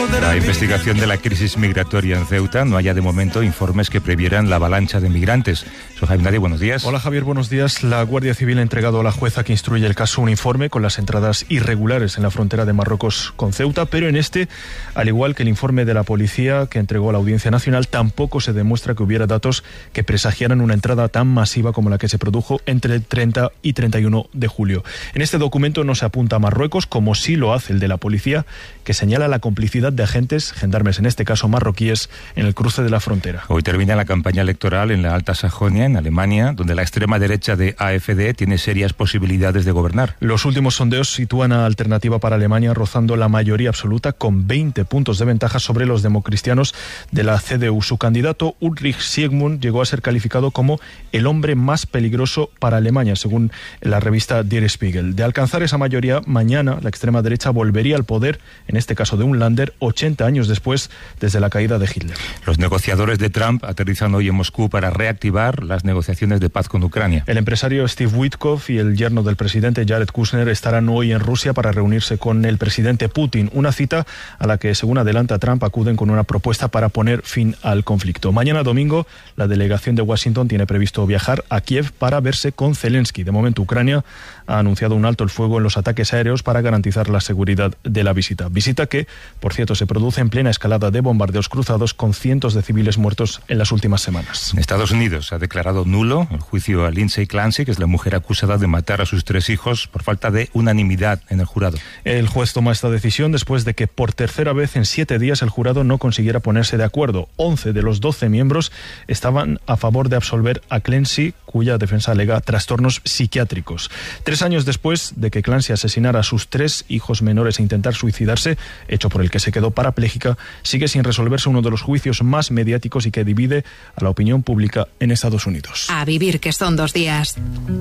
La investigación de la crisis migratoria en Ceuta no haya de momento informes que previeran la avalancha de migrantes. Soy Jaime Nadie, buenos días. Hola Javier, buenos días. La Guardia Civil ha entregado a la jueza que instruye el caso un informe con las entradas irregulares en la frontera de Marruecos con Ceuta, pero en este, al igual que el informe de la policía que entregó a la Audiencia Nacional, tampoco se demuestra que hubiera datos que presagiaran una entrada tan masiva como la que se produjo entre el 30 y 31 de julio. En este documento no se apunta a Marruecos, como sí lo hace el de la policía, que señala la complicidad de agentes, gendarmes en este caso marroquíes, en el cruce de la frontera. Hoy termina la campaña electoral en la Alta Sajonia, en Alemania, donde la extrema derecha de AfD tiene serias posibilidades de gobernar. Los últimos sondeos sitúan a Alternativa para Alemania rozando la mayoría absoluta con 20 puntos de ventaja sobre los democristianos de la CDU. Su candidato, Ulrich Siegmund, llegó a ser calificado como el hombre más peligroso para Alemania, según la revista Der Spiegel. De alcanzar esa mayoría, mañana la extrema derecha volvería al poder, en este caso de un Länder, 80 años después desde la caída de Hitler. Los negociadores de Trump aterrizan hoy en Moscú para reactivar las negociaciones de paz con Ucrania. El empresario Steve Witkoff y el yerno del presidente Jared Kushner estarán hoy en Rusia para reunirse con el presidente Putin, una cita a la que, según adelanta Trump, acuden con una propuesta para poner fin al conflicto. Mañana domingo, la delegación de Washington tiene previsto viajar a Kiev para verse con Zelensky. De momento, Ucrania ha anunciado un alto el fuego en los ataques aéreos para garantizar la seguridad de la visita. Visita que, por cierto, se produce en plena escalada de bombardeos cruzados con cientos de civiles muertos en las últimas semanas. Estados Unidos ha declarado nulo el juicio a Lindsay Clancy, que es la mujer acusada de matar a sus 3 hijos, por falta de unanimidad en el jurado. El juez toma esta decisión después de que por tercera vez en 7 días el jurado no consiguiera ponerse de acuerdo. 11 de los 12 miembros estaban a favor de absolver a Clancy, cuya defensa alega trastornos psiquiátricos. 3 años después de que Clancy asesinara a sus 3 hijos menores e intentar suicidarse, hecho por el que se quedó parapléjica, sigue sin resolverse uno de los juicios más mediáticos y que divide a la opinión pública en Estados Unidos. A vivir, que son 2 días.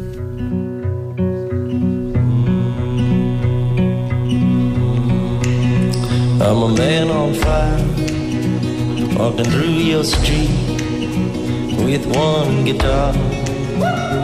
I'm a man on fire, walking through your street with one guitar.